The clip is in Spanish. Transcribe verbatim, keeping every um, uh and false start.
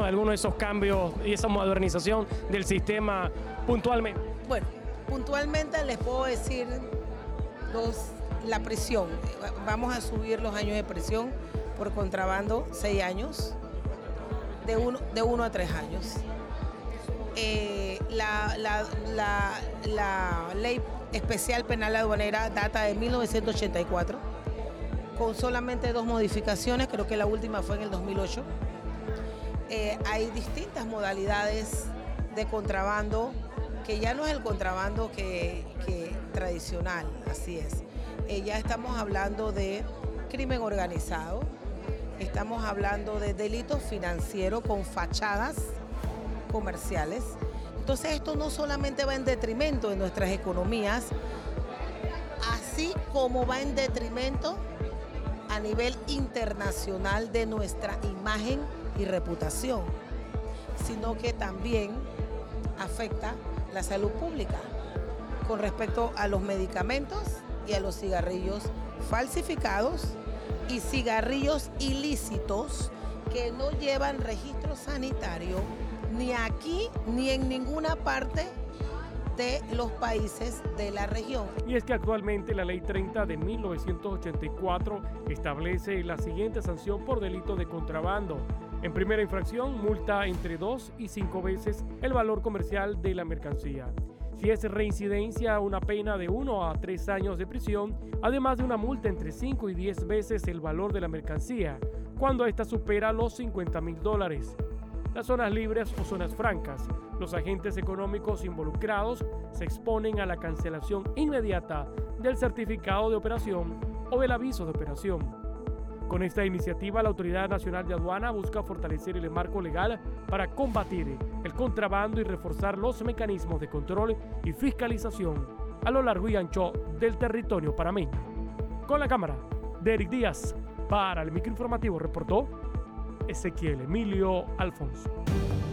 alguno de esos cambios y esa modernización del sistema puntualmente? Bueno, puntualmente les puedo decir dos, la prisión. Vamos a subir los años de prisión por contrabando, seis años, de uno, de uno a tres años. Eh, la, la, la, la ley especial penal aduanera data de mil novecientos ochenta y cuatro, con solamente dos modificaciones, creo que la última fue en el dos mil ocho. Eh, hay distintas modalidades de contrabando, que ya no es el contrabando que, que tradicional, así es. Eh, ya estamos hablando de crimen organizado, estamos hablando de delitos financieros con fachadas comerciales. Entonces esto no solamente va en detrimento de nuestras economías, así como va en detrimento a nivel internacional de nuestra imagen y reputación, sino que también afecta la salud pública con respecto a los medicamentos y a los cigarrillos falsificados y cigarrillos ilícitos que no llevan registro sanitario ni aquí ni en ninguna parte de los países de la región. Y es que actualmente la Ley treinta de mil novecientos ochenta y cuatro establece la siguiente sanción por delito de contrabando. En primera infracción, multa entre dos y cinco veces el valor comercial de la mercancía. Si es reincidencia, una pena de uno a tres años de prisión, además de una multa entre cinco y diez veces el valor de la mercancía, cuando ésta supera los cincuenta mil dólares. Las zonas libres o zonas francas, los agentes económicos involucrados se exponen a la cancelación inmediata del certificado de operación o del aviso de operación. Con esta iniciativa, la Autoridad Nacional de Aduana busca fortalecer el marco legal para combatir el contrabando y reforzar los mecanismos de control y fiscalización a lo largo y ancho del territorio panameño. Con la cámara de Eric Díaz, para el microinformativo reportó Ezequiel Emilio Alfonso.